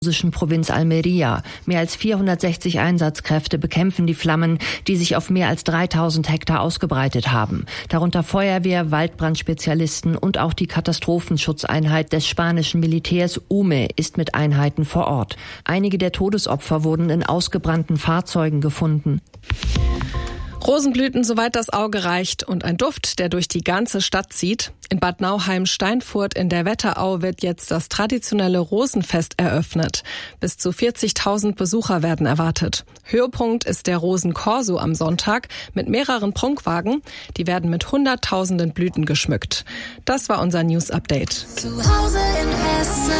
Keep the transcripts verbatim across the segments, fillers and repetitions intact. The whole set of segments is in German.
Provinz Almería. Mehr als vierhundertsechzig Einsatzkräfte bekämpfen die Flammen, die sich auf mehr als dreitausend Hektar ausgebreitet haben. Darunter Feuerwehr, Waldbrandspezialisten und auch die Katastrophenschutzeinheit des spanischen Militärs U M E ist mit Einheiten vor Ort. Einige der Todesopfer wurden in ausgebrannten Fahrzeugen gefunden. Rosenblüten, soweit das Auge reicht, und ein Duft, der durch die ganze Stadt zieht. In Bad Nauheim-Steinfurt in der Wetterau wird jetzt das traditionelle Rosenfest eröffnet. Bis zu vierzigtausend Besucher werden erwartet. Höhepunkt ist der Rosenkorso am Sonntag mit mehreren Prunkwagen. Die werden mit hunderttausenden Blüten geschmückt. Das war unser News-Update. Zu Hause in Hessen.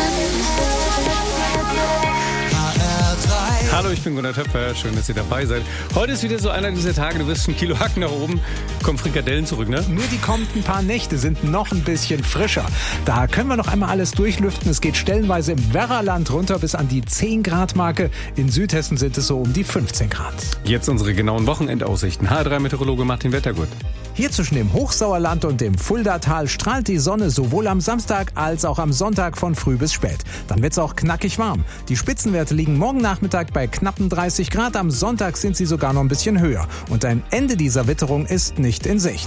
Hallo, ich bin Gunnar Töpfer. Schön, dass ihr dabei seid. Heute ist wieder so einer dieser Tage, du wirst ein Kilo Hack nach oben, kommen Frikadellen zurück, ne? Nur die kommenden paar Nächte sind noch ein bisschen frischer. Da können wir noch einmal alles durchlüften. Es geht stellenweise im Werraland runter bis an die zehn Grad Marke. In Südhessen sind es so um die fünfzehn Grad. Jetzt unsere genauen Wochenendaussichten. H drei Meteorologe Martin Wettergut. Hier zwischen dem Hochsauerland und dem Fuldatal strahlt die Sonne sowohl am Samstag als auch am Sonntag von früh bis spät. Dann wird's auch knackig warm. Die Spitzenwerte liegen morgen Nachmittag bei knappen dreißig Grad. Am Sonntag sind sie sogar noch ein bisschen höher. Und ein Ende dieser Witterung ist nicht in Sicht.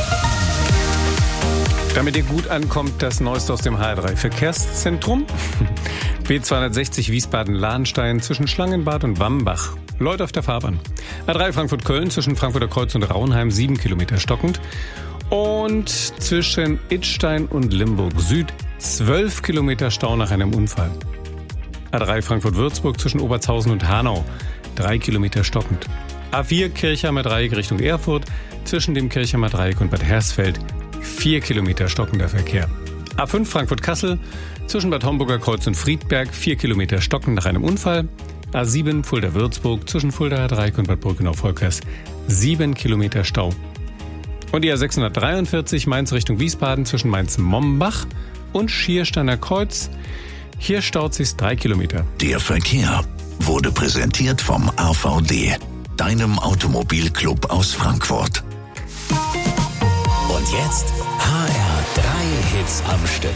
Damit ihr gut ankommt, das Neueste aus dem H drei Verkehrszentrum. B zweihundertsechzig Wiesbaden-Lahnstein zwischen Schlangenbad und Wambach. Leute auf der Fahrbahn. A drei Frankfurt-Köln zwischen Frankfurter Kreuz und Raunheim sieben Kilometer stockend. Und zwischen Idstein und Limburg Süd zwölf Kilometer Stau nach einem Unfall. A drei Frankfurt-Würzburg zwischen Obertshausen und Hanau drei Kilometer stockend. A vier Kirchheimer Dreieck Richtung Erfurt zwischen dem Kirchheimer Dreieck und Bad Hersfeld vier Kilometer stockender Verkehr. A fünf Frankfurt-Kassel zwischen Bad Homburger Kreuz und Friedberg vier Kilometer stockend nach einem Unfall. A sieben Fulda-Würzburg zwischen Fuldaer Dreieck und Bad Brückenau-Volkers sieben Kilometer Stau. Und die A sechshundertdreiundvierzig Mainz Richtung Wiesbaden zwischen Mainz-Mombach und Schiersteiner Kreuz. Hier staut sich's drei Kilometer. Der Verkehr wurde präsentiert vom A V D, deinem Automobilclub aus Frankfurt. Und jetzt H R drei Hits am Stück.